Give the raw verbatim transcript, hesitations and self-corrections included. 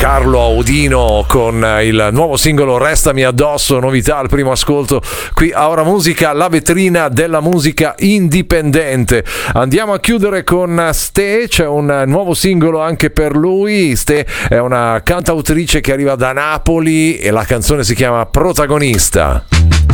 Carlo Audino con il nuovo singolo Restami addosso, novità al primo ascolto qui a Ora Musica, la vetrina della musica indipendente. Andiamo a chiudere con Ste, c'è un nuovo singolo anche per lui. Ste è una cantautrice che arriva da Napoli e la canzone si chiama Protagonista.